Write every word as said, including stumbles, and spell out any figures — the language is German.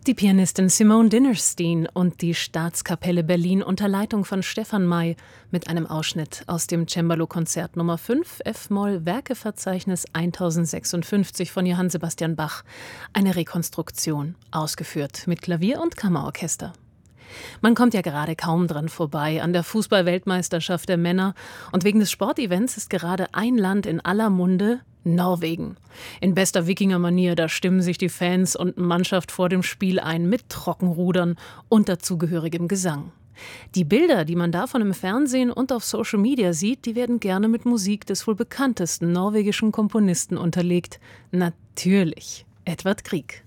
Die Pianistin Simone Dinnerstein und die Staatskapelle Berlin unter Leitung von Stefan May mit einem Ausschnitt aus dem Cembalo-Konzert Nummer fünf F-Moll Werkeverzeichnis tausendsechsundfünfzig von Johann Sebastian Bach. Eine Rekonstruktion, ausgeführt mit Klavier und Kammerorchester. Man kommt ja gerade kaum dran vorbei an der Fußball-Weltmeisterschaft der Männer, und wegen des Sportevents ist gerade ein Land in aller Munde: Norwegen. In bester Wikinger-Manier, da stimmen sich die Fans und Mannschaft vor dem Spiel ein mit Trockenrudern und dazugehörigem Gesang. Die Bilder, die man davon im Fernsehen und auf Social Media sieht, die werden gerne mit Musik des wohl bekanntesten norwegischen Komponisten unterlegt. Natürlich Edvard Grieg.